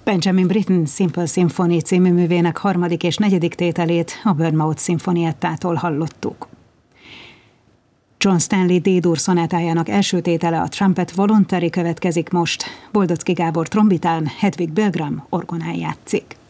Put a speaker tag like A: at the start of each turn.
A: Benjamin Britten Simple Symphony című művének harmadik és negyedik tételét a Bournemouth szimfonietától hallottuk. John Stanley D-dur szonátájának első tétele, a Trumpet Voluntary következik most. Boldocki Gábor trombitán, Hedvig Bilgram orgonán játszik.